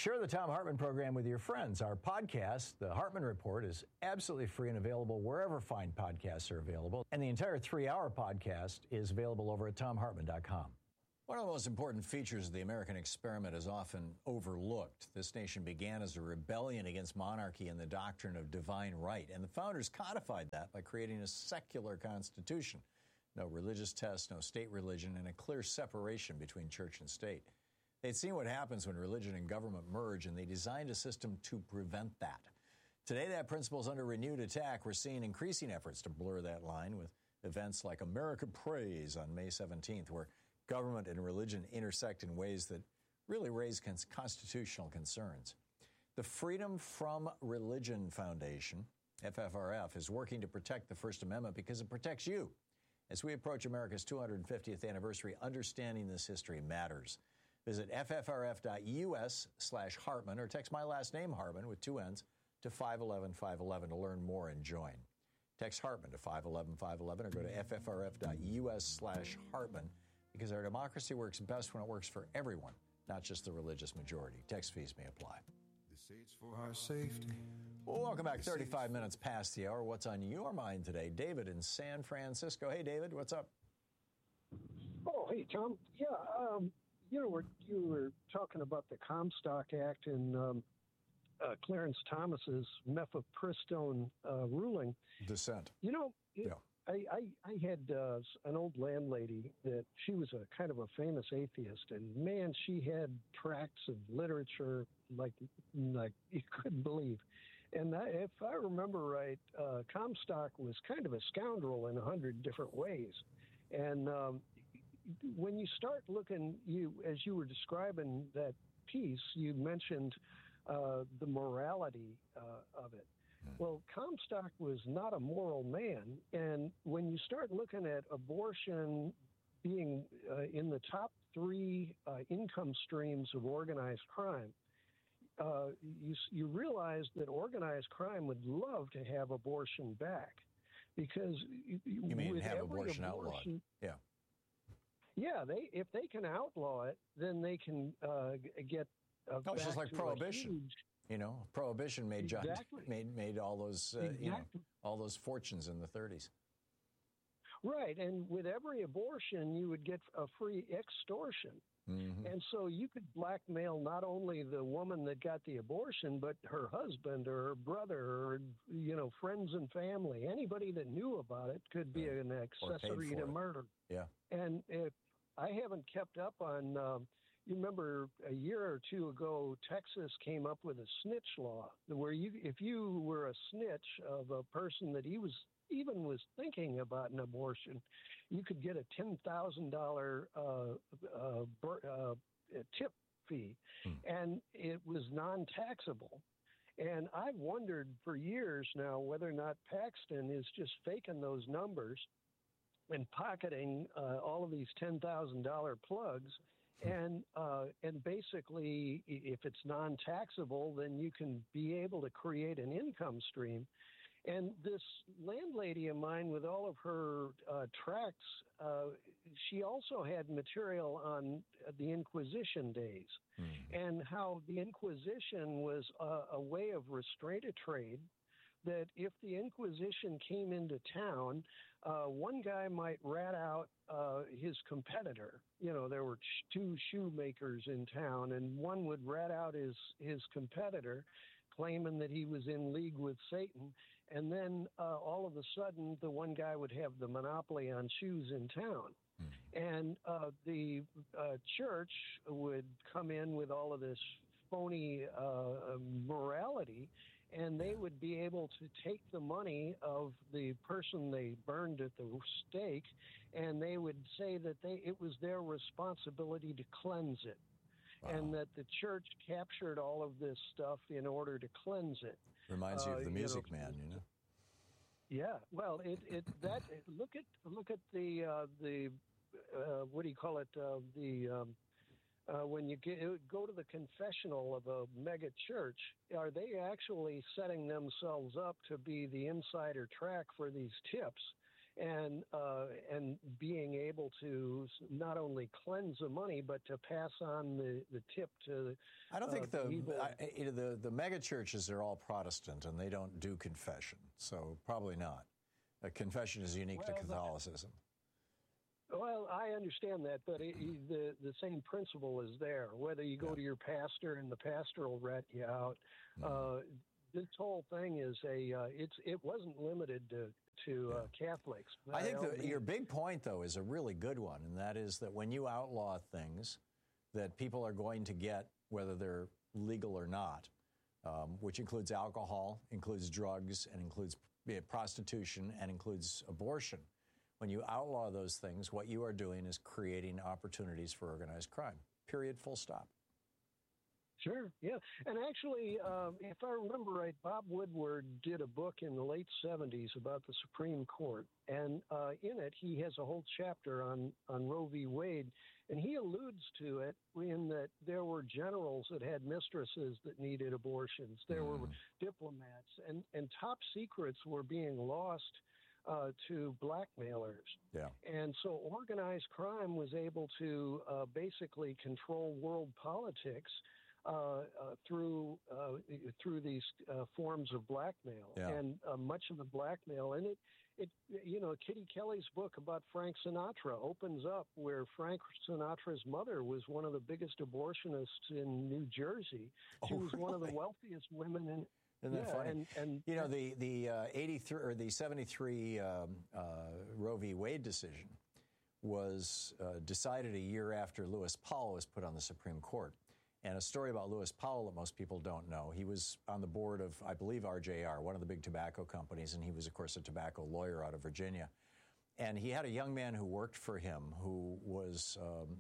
Share the Thom Hartmann program with your friends. Our podcast, The Hartmann Report, is absolutely free and available wherever fine podcasts are available. And the entire 3-hour podcast is available over at thomhartmann.com. One of the most important features of the American experiment is often overlooked. This nation began as a rebellion against monarchy and the doctrine of divine right. And the founders codified that by creating a secular constitution. No religious test, no state religion, and a clear separation between church and state. They'd seen what happens when religion and government merge, and they designed a system to prevent that. Today, that principle is under renewed attack. We're seeing increasing efforts to blur that line with events like America Prays on May 17th, where government and religion intersect in ways that really raise constitutional concerns. The Freedom from Religion Foundation, FFRF, is working to protect the First Amendment because it protects you. As we approach America's 250th anniversary, understanding this history matters. Visit ffrf.us/Hartmann or text my last name, Hartmann, with 2 N's, to 511-511 to learn more and join. Text Hartmann to 511-511 or go to ffrf.us/Hartmann because our democracy works best when it works for everyone, not just the religious majority. Text fees may apply. For our safety. Well, welcome back. 35 minutes past the hour. What's on your mind today? David in San Francisco. Hey, David, what's up? Oh, hey, Tom. Yeah, you were talking about the Comstock Act and Clarence Thomas's mifepristone ruling. Dissent. You know, I had an old landlady that she was a kind of a famous atheist, and man, she had tracts of literature like you couldn't believe. And if I remember right, Comstock was kind of a scoundrel in 100 different ways. And when you start looking, as you were describing that piece, you mentioned the morality of it. Well, Comstock was not a moral man, and when you start looking at abortion being in the top 3 income streams of organized crime, you realize that organized crime would love to have abortion back, because you mean have abortion outlawed? Yeah. Yeah, if they can outlaw it, then they can get. It's just like prohibition. You know, prohibition made made all those all those fortunes in the 30s. Right, and with every abortion, you would get a free extortion. Mm-hmm. And so you could blackmail not only the woman that got the abortion, but her husband or her brother or, friends and family. Anybody that knew about it could be an accessory to murder. Yeah. And if I haven't kept up on, you remember a year or two ago, Texas came up with a snitch law where if you were a snitch of a person that was thinking about an abortion, you could get a $10,000 tip fee, and it was non-taxable. And I've wondered for years now whether or not Paxton is just faking those numbers and pocketing all of these $10,000 plugs. And basically, if it's non-taxable, then you can be able to create an income stream. And this landlady of mine, with all of her tracts, she also had material on the Inquisition days and how the Inquisition was a way of restraint of trade, that if the Inquisition came into town, one guy might rat out his competitor. There were 2 shoemakers in town, and one would rat out his competitor, claiming that he was in league with Satan. And then all of a sudden, the one guy would have the monopoly on shoes in town. And the church would come in with all of this phony morality, and they would be able to take the money of the person they burned at the stake, and they would say that it was their responsibility to cleanse it. Wow. And that the church captured all of this stuff in order to cleanse it. Reminds you of the Music Man, Yeah, well, look at the what do you call it? When you go to the confessional of a mega church, are they actually setting themselves up to be the insider track for these tips? and being able to not only cleanse the money but to pass on the tip to. I don't think the mega churches are all Protestant and they don't do confession, so probably not. Confession is unique to Catholicism. Well, I understand that, but the same principle is there. Whether you go to your pastor and the pastor will rat you out, this whole thing is it wasn't limited to Catholics. I think your big point, though, is a really good one, and that is that when you outlaw things that people are going to get, whether they're legal or not, which includes alcohol, includes drugs, and includes prostitution, and includes abortion. When you outlaw those things, what you are doing is creating opportunities for organized crime. Period. Full stop. Sure, yeah. And actually, if I remember right, Bob Woodward did a book in the late 70s about the Supreme Court. And in it, he has a whole chapter on Roe v. Wade. And he alludes to it in that there were generals that had mistresses that needed abortions. There were diplomats. And top secrets were being lost to blackmailers. Yeah. And so organized crime was able to basically control world politics through these forms of blackmail. Yeah. And much of the blackmail, and it Kitty Kelly's book about Frank Sinatra opens up where Frank Sinatra's mother was one of the biggest abortionists in New Jersey. She was one of the wealthiest women in. Isn't that funny? And the 83 or the 73 Roe v. Wade decision was decided a year after Lewis Powell was put on the Supreme Court. And a story about Lewis Powell that most people don't know. He was on the board of, I believe, RJR, one of the big tobacco companies, and he was, of course, a tobacco lawyer out of Virginia. And he had a young man who worked for him who was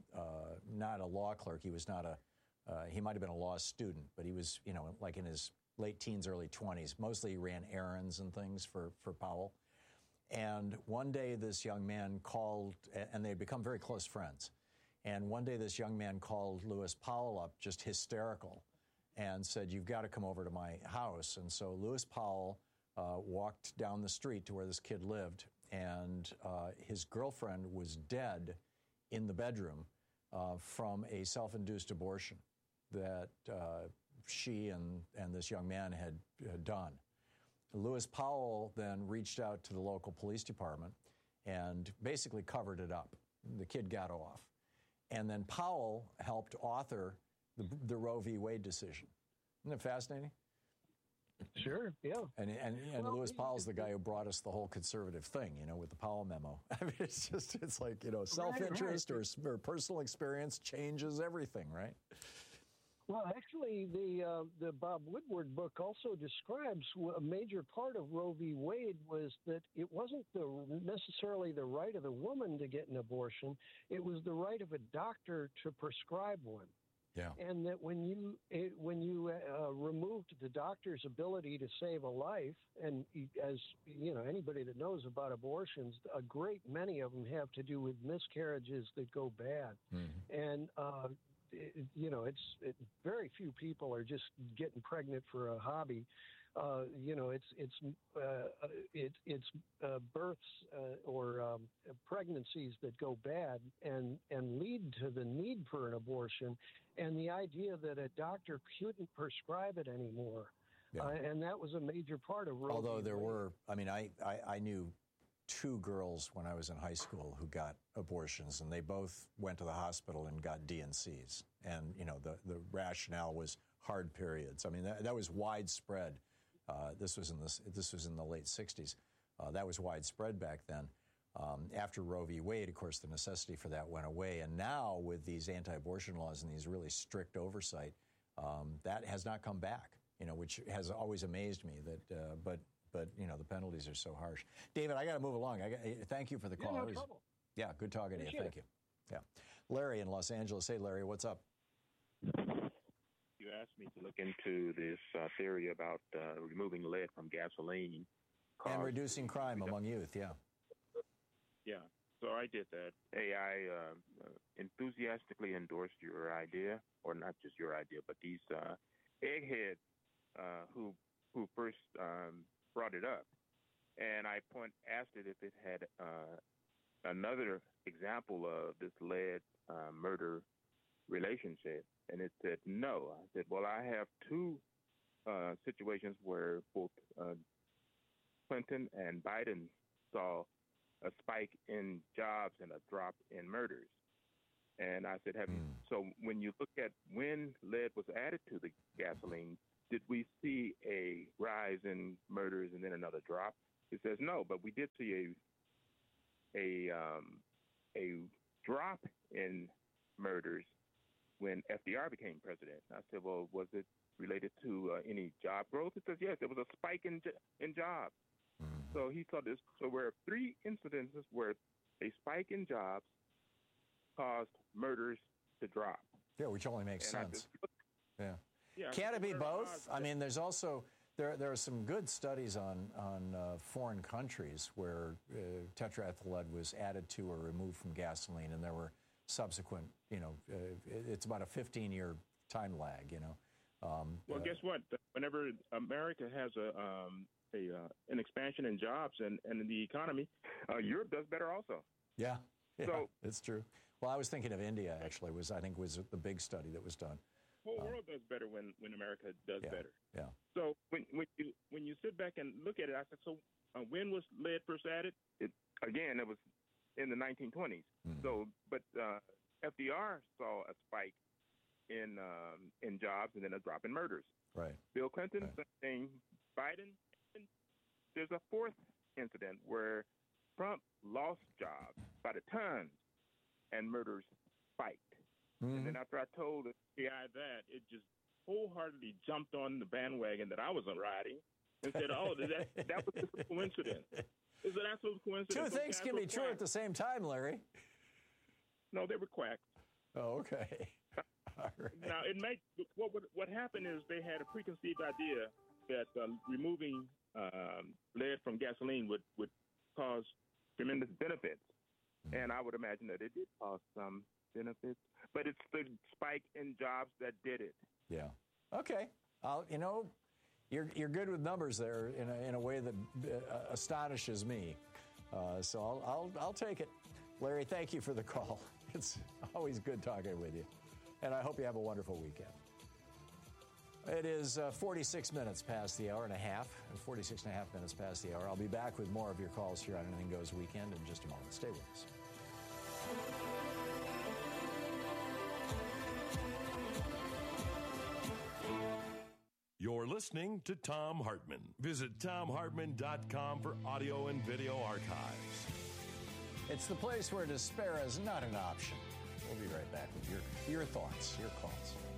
not a law clerk. He was not he might have been a law student, but he was, like in his late teens, early 20s. Mostly he ran errands and things for Powell. And one day this young man called, and they had become very close friends. And one day this young man called Lewis Powell up, just hysterical, and said, "You've got to come over to my house." And so Lewis Powell walked down the street to where this kid lived, and his girlfriend was dead in the bedroom from a self-induced abortion that she and this young man had done. Lewis Powell then reached out to the local police department and basically covered it up. The kid got off. And then Powell helped author the Roe v. Wade decision. Isn't it fascinating? Sure, yeah. And Lewis Powell's the guy who brought us the whole conservative thing, with the Powell memo. I mean, it's like, self-interest or personal experience changes everything, right? Well, actually, the Bob Woodward book also describes a major part of Roe v. Wade was that it wasn't necessarily the right of the woman to get an abortion. It was the right of a doctor to prescribe one. Yeah. And that when you removed the doctor's ability to save a life, and as anybody that knows about abortions, a great many of them have to do with miscarriages that go bad. Mm-hmm. And it's very few people are just getting pregnant for a hobby. It's births or pregnancies that go bad and lead to the need for an abortion, and the idea that a doctor couldn't prescribe it anymore. Yeah. And that was a major part of Roe. Although there were, I knew two girls when I was in high school who got abortions, and they both went to the hospital and got D&Cs. And, the rationale was hard periods. I mean, that was widespread. This was in the late 60s. That was widespread back then. After Roe v. Wade, of course, the necessity for that went away. And now with these anti-abortion laws and these really strict oversight, that has not come back, which has always amazed me but the penalties are so harsh. David, I got to move along. Thank you for the call. No trouble. Yeah, good talking to you. Thank you. Yeah. Larry in Los Angeles. Hey, Larry, what's up? You asked me to look into this theory about removing lead from gasoline. And reducing crime among youth, yeah. Yeah, so I did that. I enthusiastically endorsed your idea, or not just your idea, but these eggheads who first brought it up. and I asked it if it had another example of this lead murder relationship, and it said no. I said, well, I have two situations where both Clinton and Biden saw a spike in jobs and a drop in murders. And I said, so when you look at when lead was added to the gasoline, did we see a rise in murders and then another drop? It says no, but we did see a drop in murders when FDR became president. I said, well, was it related to any job growth? It says yes, there was a spike in jobs. So he saw this. So there were three incidences where a spike in jobs caused murders to drop. Yeah, which only makes sense. Yeah. Can't it be both? I mean, there's also there are some good studies on foreign countries where tetraethyl lead was added to or removed from gasoline, and there were subsequent. It's about a 15-year time lag. Well, guess what? Whenever America has an expansion in jobs and in the economy, Europe does better also. Yeah, so it's true. Well, I was thinking of India, actually, was the big study that was done. The whole world does better when America does better. Yeah. So when you sit back and look at it, I said, so when was lead first added? It was in the 1920s. So, but FDR saw a spike in jobs and then a drop in murders. Right. Bill Clinton, same thing. Biden. There's a fourth incident where Trump lost jobs by the tons and murders spiked. And then after I told the FBI that, it just wholeheartedly jumped on the bandwagon that I wasn't riding and said, oh, that was just a coincidence. It's an absolute coincidence. Two things can be true at the same time, Larry. No, they were quacks. Oh, okay. All right. Now, what happened is they had a preconceived idea that removing lead from gasoline would cause tremendous benefits. And I would imagine that it did cause some benefits, but it's the spike in jobs that did it. Yeah. Okay. You're good with numbers there in a way that astonishes me. So I'll take it. Larry, thank you for the call. It's always good talking with you, and I hope you have a wonderful weekend. It is 46 minutes past the hour and a half, and 46 and a half minutes past the hour. I'll be back with more of your calls here on Anything Goes Weekend in just a moment. Stay with us. You're listening to Thom Hartmann. Visit ThomHartmann.com for audio and video archives. It's the place where despair is not an option. We'll be right back with your thoughts, your calls.